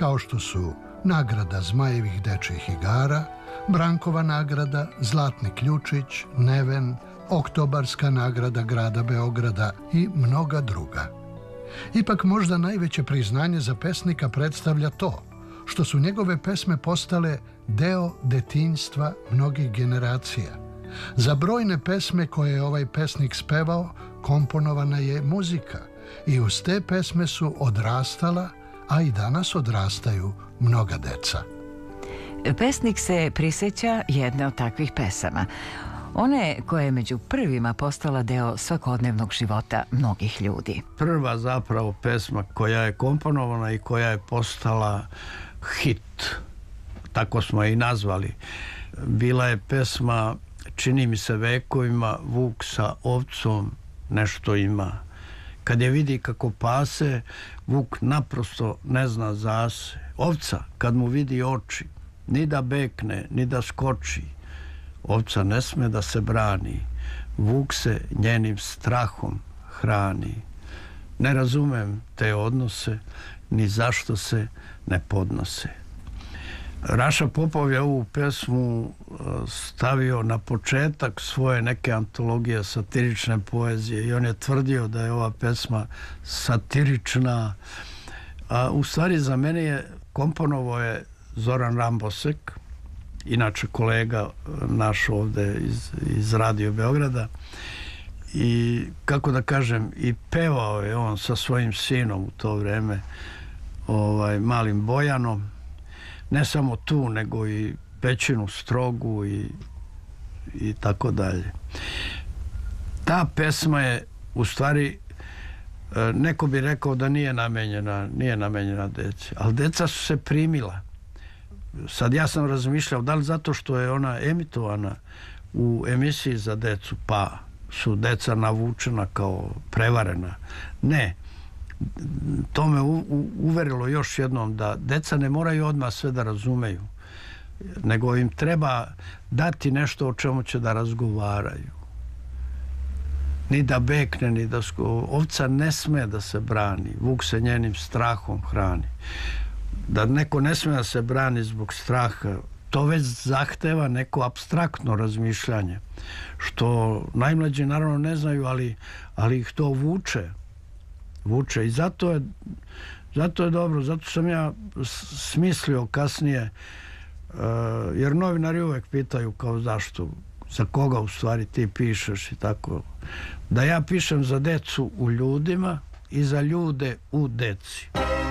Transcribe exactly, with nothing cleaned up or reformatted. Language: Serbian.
kao što su nagrada Zmajevih dečjih igara, Brankova nagrada, Zlatni ključić, Neven, Oktobarska nagrada grada Beograda i mnoga druga. Ipak možda najveće priznanje za pesnika predstavlja to što su njegove pesme postale deo detinjstva mnogih generacija. Za brojne pesme koje je ovaj pesnik spevao komponovana je muzika i uz te pesme su odrastala, a i danas odrastaju mnoga deca. Pesnik se prisjeća jedne od takvih pesama. One koja je među prvima postala deo svakodnevnog života mnogih ljudi. Prva zapravo pesma koja je komponovana i koja je postala hit, tako smo je i nazvali, bila je pesma Čini mi se vekovima, Vuk sa ovcom nešto ima. Kad je vidi kako pase, Vuk naprosto ne zna zase. Ovca, kad mu vidi oči, ni da bekne, ni da skoči. Ovca ne sme da se brani, Vuk se njenim strahom hrani. Ne razumem te odnose, ni zašto se ne podnose. Raša Popov je ovu pesmu stavio na početak svoje neke antologije satirične poezije i on je tvrdio da je ova pesma satirična, a u stvari za mene je komponovao je Zoran Rambosek, inače kolega naš ovde iz, iz Radio Beograda, i kako da kažem, i pevao je on sa svojim sinom u to vreme, ovaj, malim Bojanom, ne samo tu, nego i Pećinu Strogu i, i tako dalje. Ta pesma je u stvari, neko bi rekao da nije namenjena, nije namenjena deci, ali deca su se primila. Sad ja sam razmišljao da li zato što je ona emitovana u emisiji za decu, pa su deca navučena kao prevarena. Ne. To me u, u, uverilo još jednom da deca ne moraju odmah sve da razumeju, nego im treba dati nešto o čemu će da razgovaraju. Ni da bekne, ni da sko... Ovca ne sme da se brani, Vuk se njenim strahom hrani. Da neko ne sme da se brani zbog straha, to već zahteva neko apstraktno razmišljanje, što najmlađi naravno ne znaju, ali, ali ih to vuče. vuče i zato je, zato je dobro, zato sam ja smislio kasnije, uh, jer novinari uvek pitaju kao zašto, za koga u stvari ti pišeš i tako, da ja pišem za decu u ljudima i za ljude u deci.